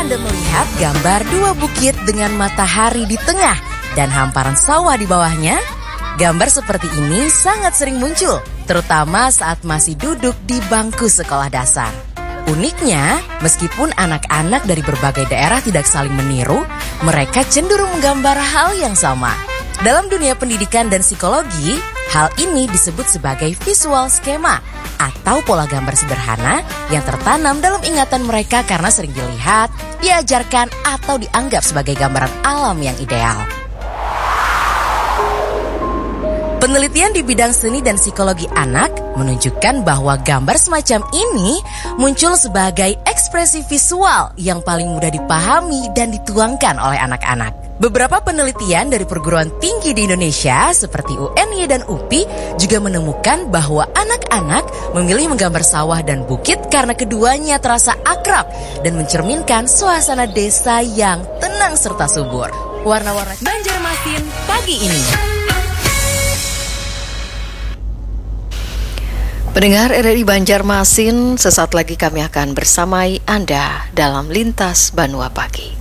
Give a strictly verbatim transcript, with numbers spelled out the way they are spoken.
Anda melihat gambar dua bukit dengan matahari di tengah dan hamparan sawah di bawahnya? Gambar seperti ini sangat sering muncul, terutama saat masih duduk di bangku sekolah dasar. Uniknya, meskipun anak-anak dari berbagai daerah tidak saling meniru, mereka cenderung menggambar hal yang sama. Dalam dunia pendidikan dan psikologi, hal ini disebut sebagai visual skema atau pola gambar sederhana yang tertanam dalam ingatan mereka karena sering dilihat, diajarkan, atau dianggap sebagai gambaran alam yang ideal. Penelitian di bidang seni dan psikologi anak menunjukkan bahwa gambar semacam ini muncul sebagai ekspresi visual yang paling mudah dipahami dan dituangkan oleh anak-anak. Beberapa penelitian dari perguruan tinggi di Indonesia seperti U N Y dan U P I juga menemukan bahwa anak-anak memilih menggambar sawah dan bukit karena keduanya terasa akrab dan mencerminkan suasana desa yang tenang serta subur. Warna-warna Banjarmasin pagi ini. Pendengar R R I Banjarmasin, sesaat lagi kami akan bersamai Anda dalam Lintas Banua Pagi.